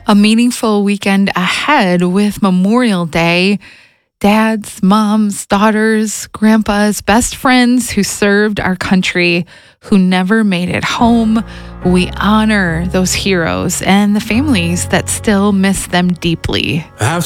A meaningful weekend ahead with Memorial Day. Dads, moms, daughters, grandpas, best friends who served our country, who never made it home. We honor those heroes and the families that still miss them deeply. Have